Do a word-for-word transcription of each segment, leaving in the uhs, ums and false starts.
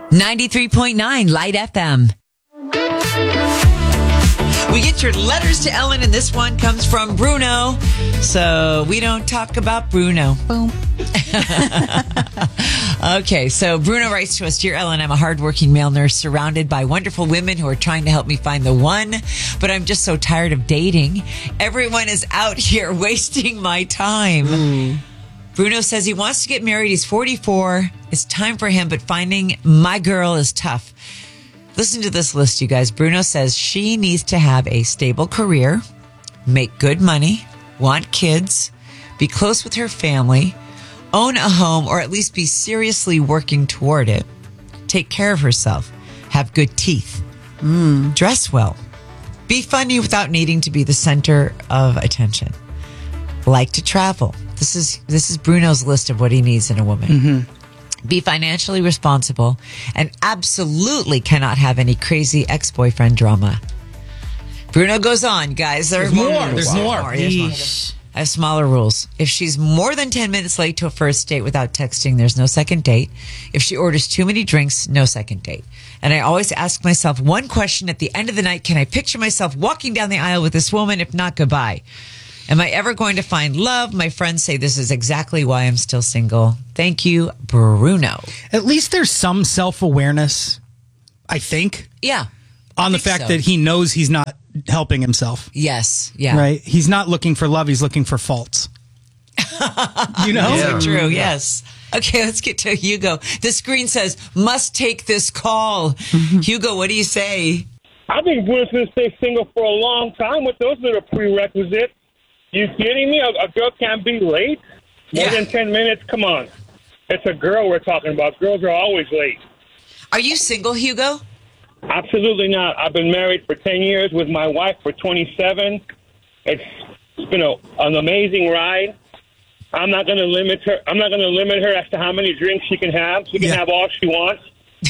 ninety-three point nine Light F M. We get your letters to Ellen, and this one comes from Bruno. So we don't talk about Bruno. Boom. Okay, so Bruno writes to us, Dear Ellen, I'm a hardworking male nurse surrounded by wonderful women who are trying to help me find the one, but I'm just so tired of dating. Everyone is out here wasting my time. Mm. Bruno says he wants to get married. He's forty-four. It's time for him, but finding my girl is tough. Listen to this list, you guys. Bruno says she needs to have a stable career, make good money, want kids, be close with her family, own a home, or at least be seriously working toward it, take care of herself, have good teeth, mm. dress well, be funny without needing to be the center of attention, like to travel. This is this is Bruno's list of what he needs in a woman. Mm-hmm. Be financially responsible, and absolutely cannot have any crazy ex-boyfriend drama. Bruno goes on, guys. There There's more. more. There's more. more. There's more. I have smaller rules. If she's more than ten minutes late to a first date without texting, there's no second date. If she orders too many drinks, no second date. And I always ask myself one question at the end of the night. Can I picture myself walking down the aisle with this woman? If not, goodbye. Am I ever going to find love? My friends say this is exactly why I'm still single. Thank you, Bruno. At least there's some self-awareness, I think. Yeah. On the fact so. that he knows he's not helping himself. Yes. Yeah. Right? He's not looking for love. He's looking for faults. You know? Yeah. So true. Yes. Okay, let's get to Hugo. The screen says, must take this call. Mm-hmm. Hugo, what do you say? I've been willing to stay single for a long time with those little prerequisites. You kidding me? A, a girl can't be late? More yeah. than ten minutes? Come on. It's a girl we're talking about. Girls are always late. Are you single, Hugo? Absolutely not. I've been married for ten years with my wife for twenty-seven. It's, it's been a, an amazing ride. I'm not going to limit her. I'm not going to limit her as to how many drinks she can have. She can yeah. have all she wants.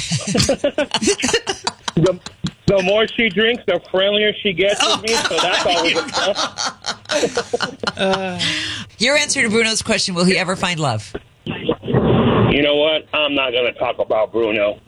the, the more she drinks, the friendlier she gets with me. So that's always a plus. uh, Your answer to Bruno's question: will he ever find love? You know what? I'm not going to talk about Bruno.